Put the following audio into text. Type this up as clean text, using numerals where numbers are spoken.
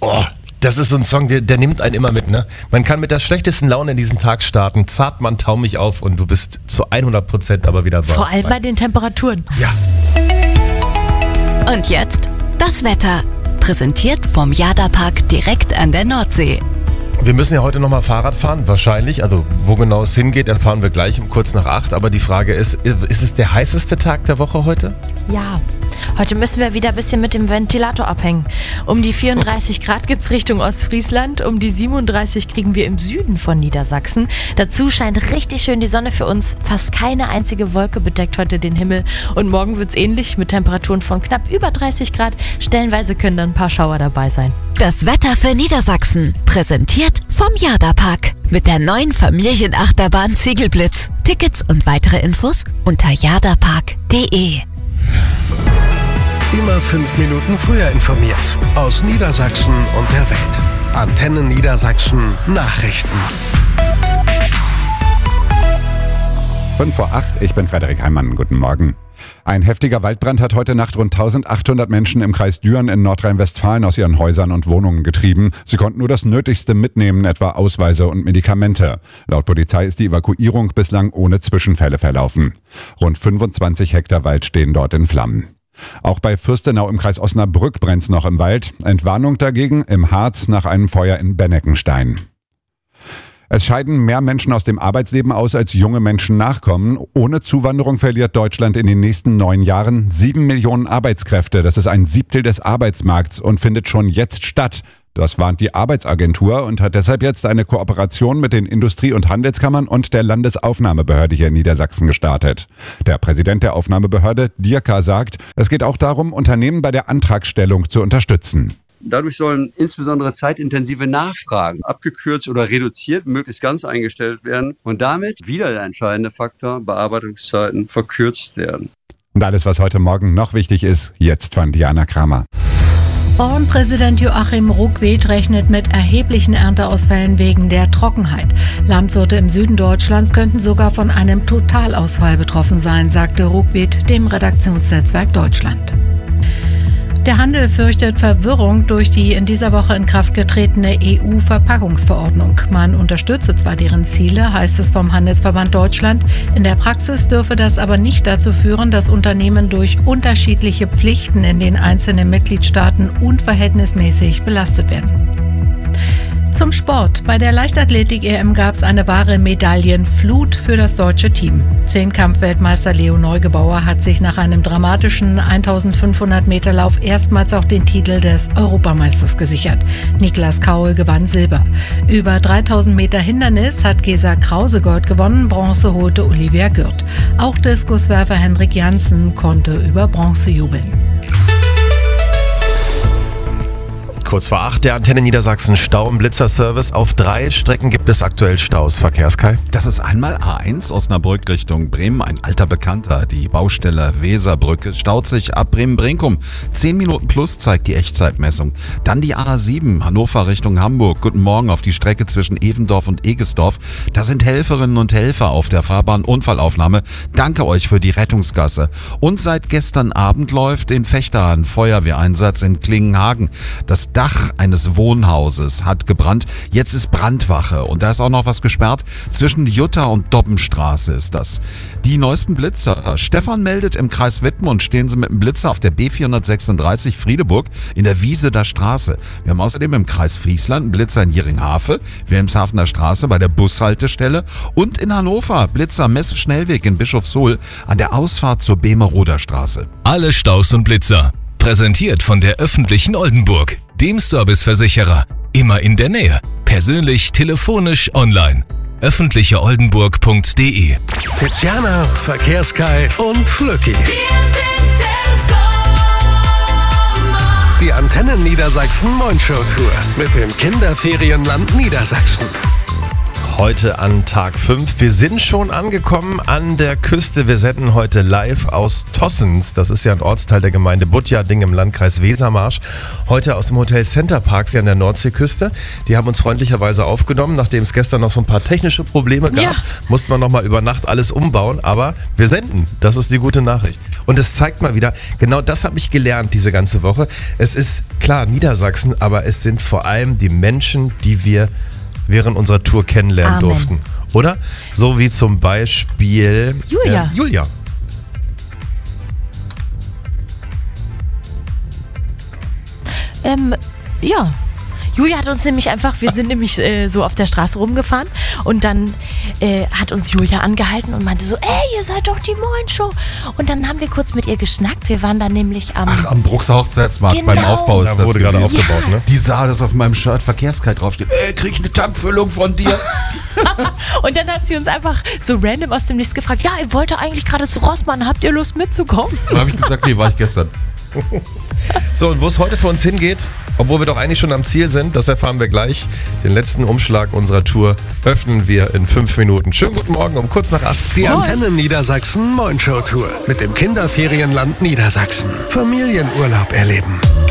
Oh, das ist so ein Song, der nimmt einen immer mit, ne? Man kann mit der schlechtesten Laune in diesen Tag starten, Zartmann, tau mich auf und du bist zu 100% aber wieder bei. Vor allem bei den Temperaturen. Ja. Und jetzt das Wetter. Präsentiert vom Jada-Park direkt an der Nordsee. Wir müssen ja heute nochmal Fahrrad fahren, wahrscheinlich. Also wo genau es hingeht, erfahren wir gleich um kurz nach 8. Aber die Frage ist es der heißeste Tag der Woche heute? Ja, heute müssen wir wieder ein bisschen mit dem Ventilator abhängen. Um die 34 Grad gibt es Richtung Ostfriesland, um die 37 kriegen wir im Süden von Niedersachsen. Dazu scheint richtig schön die Sonne für uns. Fast keine einzige Wolke bedeckt heute den Himmel. Und morgen wird es ähnlich mit Temperaturen von knapp über 30 Grad. Stellenweise können dann ein paar Schauer dabei sein. Das Wetter für Niedersachsen. Präsentiert vom Jada-Park. Mit der neuen Familienachterbahn Ziegelblitz. Tickets und weitere Infos unter jadapark.de. Immer 5 Minuten früher informiert. Aus Niedersachsen und der Welt. Antenne Niedersachsen Nachrichten. 7:55, ich bin Frederik Heimann. Guten Morgen. Ein heftiger Waldbrand hat heute Nacht rund 1800 Menschen im Kreis Düren in Nordrhein-Westfalen aus ihren Häusern und Wohnungen getrieben. Sie konnten nur das Nötigste mitnehmen, etwa Ausweise und Medikamente. Laut Polizei ist die Evakuierung bislang ohne Zwischenfälle verlaufen. Rund 25 Hektar Wald stehen dort in Flammen. Auch bei Fürstenau im Kreis Osnabrück brennt's noch im Wald. Entwarnung dagegen im Harz nach einem Feuer in Benneckenstein. Es scheiden mehr Menschen aus dem Arbeitsleben aus, als junge Menschen nachkommen. Ohne Zuwanderung verliert Deutschland in den nächsten 9 Jahren 7 Millionen Arbeitskräfte. Das ist ein Siebtel des Arbeitsmarkts und findet schon jetzt statt. Das warnt die Arbeitsagentur und hat deshalb jetzt eine Kooperation mit den Industrie- und Handelskammern und der Landesaufnahmebehörde hier in Niedersachsen gestartet. Der Präsident der Aufnahmebehörde, Dierka, sagt, es geht auch darum, Unternehmen bei der Antragstellung zu unterstützen. Dadurch sollen insbesondere zeitintensive Nachfragen abgekürzt oder reduziert, möglichst ganz eingestellt werden und damit wieder der entscheidende Faktor, Bearbeitungszeiten verkürzt werden. Und alles, was heute Morgen noch wichtig ist, jetzt von Diana Kramer. Bauernpräsident Joachim Ruckwied rechnet mit erheblichen Ernteausfällen wegen der Trockenheit. Landwirte im Süden Deutschlands könnten sogar von einem Totalausfall betroffen sein, sagte Ruckwied dem Redaktionsnetzwerk Deutschland. Der Handel fürchtet Verwirrung durch die in dieser Woche in Kraft getretene EU-Verpackungsverordnung. Man unterstütze zwar deren Ziele, heißt es vom Handelsverband Deutschland. In der Praxis dürfe das aber nicht dazu führen, dass Unternehmen durch unterschiedliche Pflichten in den einzelnen Mitgliedstaaten unverhältnismäßig belastet werden. Zum Sport. Bei der Leichtathletik-EM gab es eine wahre Medaillenflut für das deutsche Team. 10-Kampf-Weltmeister Leo Neugebauer hat sich nach einem dramatischen 1500-Meter-Lauf erstmals auch den Titel des Europameisters gesichert. Niklas Kaul gewann Silber. Über 3000 Meter Hindernis hat Gesa Krause Gold gewonnen, Bronze holte Olivia Gürt. Auch Diskuswerfer Henrik Janssen konnte über Bronze jubeln. Kurz vor 8, der Antenne Niedersachsen Stau- und Blitzerservice. Auf 3 Strecken gibt es aktuell Staus. Verkehrskai? Das ist einmal A1 Osnabrück Richtung Bremen, ein alter Bekannter. Die Baustelle Weserbrücke staut sich ab Bremen-Brinkum. 10 Minuten plus zeigt die Echtzeitmessung. Dann die A7 Hannover Richtung Hamburg. Guten Morgen auf die Strecke zwischen Evendorf und Egesdorf. Da sind Helferinnen und Helfer auf der Fahrbahn. Unfallaufnahme. Danke euch für die Rettungsgasse. Und seit gestern Abend läuft in Vechta ein Feuerwehreinsatz in Klingenhagen. Das Dach eines Wohnhauses hat gebrannt. Jetzt ist Brandwache und da ist auch noch was gesperrt. Zwischen Jutta und Dobbenstraße ist das. Die neuesten Blitzer. Stefan meldet, im Kreis Wittmund stehen sie mit dem Blitzer auf der B436 Friedeburg in der Wieseder Straße. Wir haben außerdem im Kreis Friesland einen Blitzer in Jiringhafe, Wilhelmshavener Straße bei der Bushaltestelle und in Hannover Blitzer Messe-Schnellweg in Bischofshohl an der Ausfahrt zur Bemeroder Straße. Alle Staus und Blitzer. Präsentiert von der öffentlichen Oldenburg, dem Serviceversicherer. Immer in der Nähe. Persönlich, telefonisch, online. öffentlicheoldenburg.de. Tiziana, Verkehrskai und Flöcki. Die Antenne Niedersachsen Moin Show Tour mit dem Kinderferienland Niedersachsen. Heute an Tag 5. Wir sind schon angekommen an der Küste. Wir senden heute live aus Tossens. Das ist ja ein Ortsteil der Gemeinde Butjading im Landkreis Wesermarsch. Heute aus dem Hotel Center Parks hier an der Nordseeküste. Die haben uns freundlicherweise aufgenommen. Nachdem es gestern noch so ein paar technische Probleme gab, mussten wir nochmal über Nacht alles umbauen. Aber wir senden. Das ist die gute Nachricht. Und es zeigt mal wieder, genau das habe ich gelernt diese ganze Woche. Es ist klar Niedersachsen, aber es sind vor allem die Menschen, die wir während unserer Tour kennenlernen durften. Oder? So wie zum Beispiel Julia. Julia. Ja. Julia hat uns nämlich einfach, wir sind nämlich so auf der Straße rumgefahren und dann hat uns Julia angehalten und meinte so, ey, ihr seid doch die Moin-Show. Und dann haben wir kurz mit ihr geschnackt. Wir waren dann nämlich am Bruxer Hochzeitsmarkt beim Aufbau ist da wurde gerade aufgebaut, ne? Die sah, dass auf meinem Shirt Verkehrskite draufsteht. Krieg ich eine Tankfüllung von dir? Und dann hat sie uns einfach so random aus dem Nichts gefragt, ja, ihr wollt doch eigentlich gerade zu Rossmann, habt ihr Lust mitzukommen? Dann habe ich gesagt, nee, war ich gestern. So, und wo es heute für uns hingeht, obwohl wir doch eigentlich schon am Ziel sind, das erfahren wir gleich. Den letzten Umschlag unserer Tour öffnen wir in 5 Minuten. Schönen guten Morgen um kurz nach 8. Die Antennen Niedersachsen Moin-Show-Tour mit dem Kinderferienland Niedersachsen. Familienurlaub erleben.